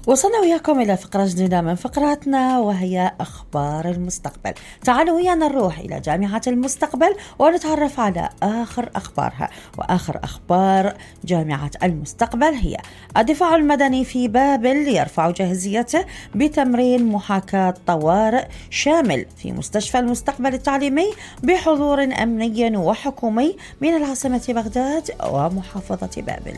وصلنا وياكم إلى فقرة جديدة من فقراتنا وهي أخبار المستقبل. تعالوا ويانا نروح إلى جامعة المستقبل ونتعرف على آخر أخبارها. وآخر أخبار جامعة المستقبل هي الدفاع المدني في بابل يرفع جاهزيته بتمرين محاكاة طوارئ شامل في مستشفى المستقبل التعليمي بحضور أمني وحكومي من العاصمة بغداد ومحافظة بابل.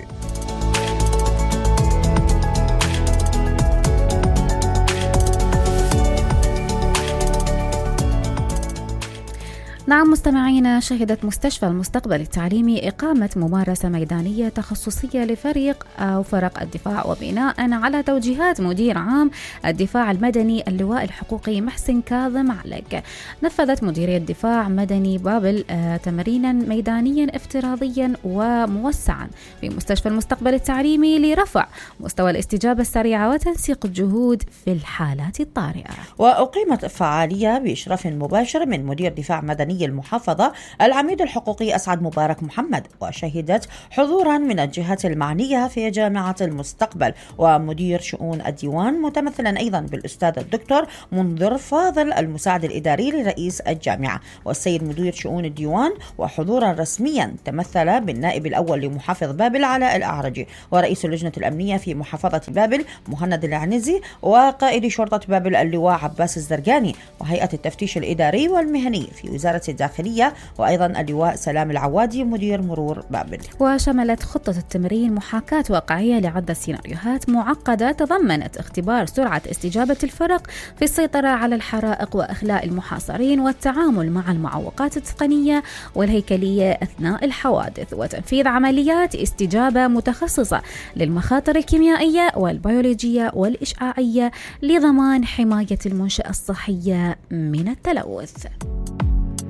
نعم مستمعينا، شهدت مستشفى المستقبل التعليمي إقامة ممارسة ميدانية تخصصية لفريق أو فرق الدفاع، وبناء على توجيهات مدير عام الدفاع المدني اللواء الحقوقي محسن كاظم علق. نفذت مديرية دفاع مدني بابل تمرينا ميدانيا افتراضيا وموسعا في مستشفى المستقبل التعليمي لرفع مستوى الاستجابة السريعة وتنسيق الجهود في الحالات الطارئة. وأقيمت فعالية بإشراف مباشر من مدير دفاع مدني المحافظة العميد الحقوقي أسعد مبارك محمد، وشهدت حضورا من الجهات المعنية في جامعة المستقبل ومدير شؤون الديوان متمثلا أيضا بالأستاذ الدكتور منذر فاضل المساعد الإداري لرئيس الجامعة والسيد مدير شؤون الديوان، وحضورا رسميا تمثل بالنائب الأول لمحافظ بابل علاء الأعرجي ورئيس اللجنة الأمنية في محافظة بابل مهند العنزي وقائد شرطة بابل اللواء عباس الزرقاني وهيئة التفتيش الإداري والمهني في وزارة الداخلية وأيضا اللواء سلام العوادي مدير مرور بابل. وشملت خطة التمرين محاكاة واقعية لعدة سيناريوهات معقدة تضمنت اختبار سرعة استجابة الفرق في السيطرة على الحرائق وإخلاء المحاصرين والتعامل مع المعوقات التقنية والهيكلية أثناء الحوادث، وتنفيذ عمليات استجابة متخصصة للمخاطر الكيميائية والبيولوجية والإشعاعية لضمان حماية المنشأة الصحية من التلوث.